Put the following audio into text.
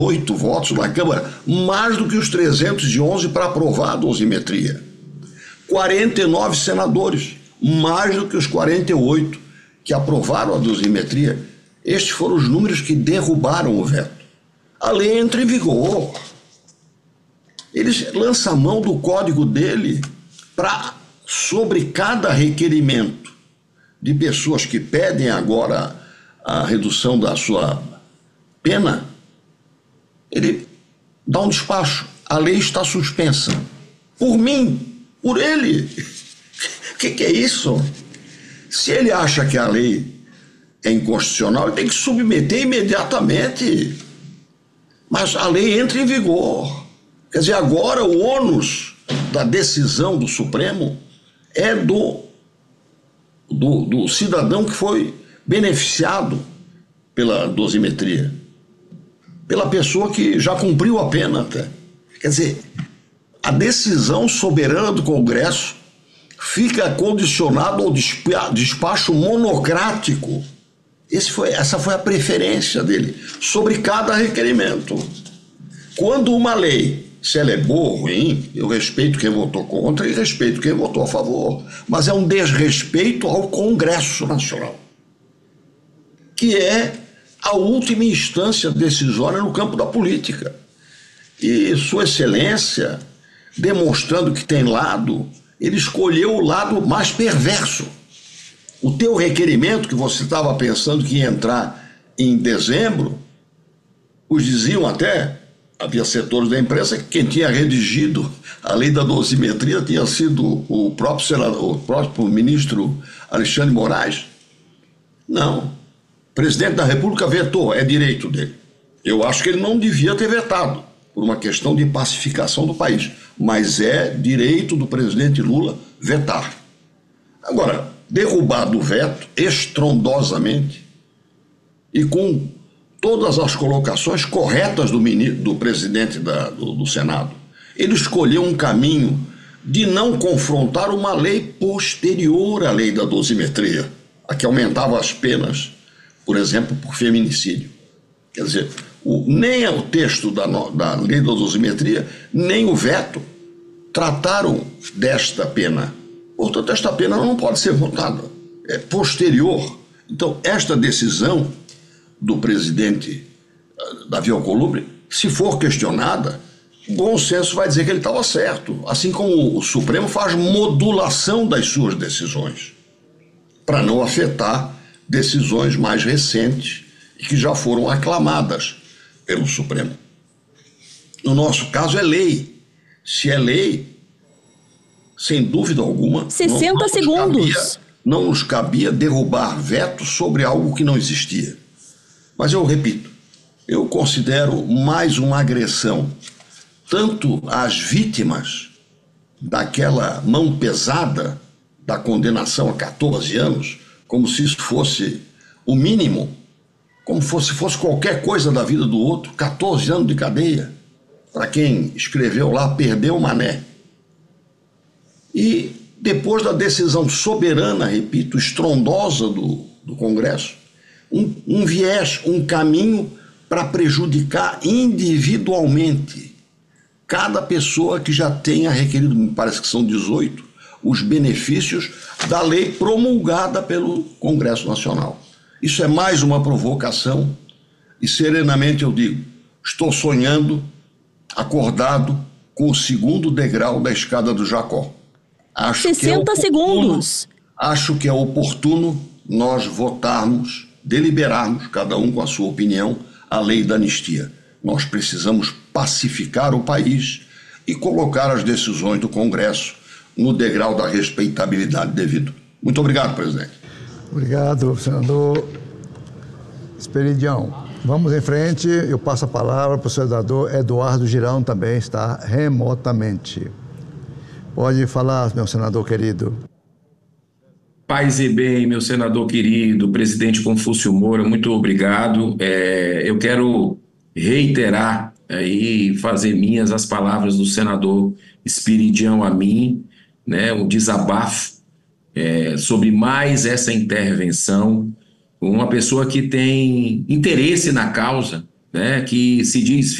8 votos na Câmara, mais do que os 311 para aprovar a dosimetria. 49 senadores, mais do que os 48 que aprovaram a dosimetria. Estes foram os números que derrubaram o veto. A lei entra em vigor. Eles lançam a mão do código dele para, sobre cada requerimento de pessoas que pedem agora a redução da sua pena, ele dá um despacho. A lei está suspensa. Por mim, por ele. O que é isso? Se ele acha que a lei é inconstitucional, ele tem que submeter imediatamente. Mas a lei entra em vigor. Quer dizer, agora o ônus da decisão do Supremo é do cidadão que foi beneficiado pela dosimetria, pela pessoa que já cumpriu a pena até. Quer dizer, a decisão soberana do Congresso fica condicionada ao despacho monocrático. Essa foi a preferência dele sobre cada requerimento. Quando uma lei, se ela é boa ou ruim, eu respeito quem votou contra e respeito quem votou a favor, mas é um desrespeito ao Congresso Nacional, que é a última instância decisória no campo da política. E Sua Excelência, demonstrando que tem lado, ele escolheu o lado mais perverso. O teu requerimento, que você estava pensando que ia entrar em dezembro, os diziam até, havia setores da imprensa, que quem tinha redigido a lei da dosimetria tinha sido o próprio senador, o próprio ministro Alexandre de Moraes. Não. O presidente da República vetou, é direito dele. Eu acho que ele não devia ter vetado, por uma questão de pacificação do país, mas é direito do presidente Lula vetar. Agora, derrubado o veto estrondosamente e com todas as colocações corretas do presidente do Senado, ele escolheu um caminho de não confrontar uma lei posterior à lei da dosimetria, a que aumentava as penas, por exemplo, por feminicídio. Quer dizer, nem o texto da lei da dosimetria, nem o veto trataram desta pena. Portanto, esta pena não pode ser votada. É posterior. Então, esta decisão do presidente Davi Alcolumbre, se for questionada, o bom senso vai dizer que ele estava certo. Assim como o Supremo faz modulação das suas decisões, para não afetar decisões mais recentes e que já foram aclamadas pelo Supremo. No nosso caso é lei. Se é lei, sem dúvida alguma, 60 segundos. Não nos cabia derrubar veto sobre algo que não existia. Mas eu repito, eu considero mais uma agressão tanto às vítimas daquela mão pesada da condenação a 14 anos, como se isso fosse o mínimo, como se fosse qualquer coisa da vida do outro, 14 anos de cadeia, para quem escreveu lá, perdeu o mané. E depois da decisão soberana, repito, estrondosa do Congresso, um viés, um caminho para prejudicar individualmente cada pessoa que já tenha requerido, me parece que são 18, os benefícios da lei promulgada pelo Congresso Nacional. Isso é mais uma provocação e serenamente eu digo, estou sonhando, acordado com o segundo degrau da escada do Jacó. 60 segundos. Acho que é oportuno nós votarmos, deliberarmos, cada um com a sua opinião, a lei da anistia. Nós precisamos pacificar o país e colocar as decisões do Congresso no degrau da respeitabilidade devido. Muito obrigado, presidente. Obrigado, senador Esperidião. Vamos em frente. Eu passo a palavra para o senador Eduardo Girão, também está remotamente. Pode falar, meu senador querido. Paz e bem, meu senador querido, presidente Confúcio Moura, muito obrigado. Eu quero reiterar e fazer minhas as palavras do senador Esperidião a mim, né, um desabafo sobre mais essa intervenção. Uma pessoa que tem interesse na causa, né, que se diz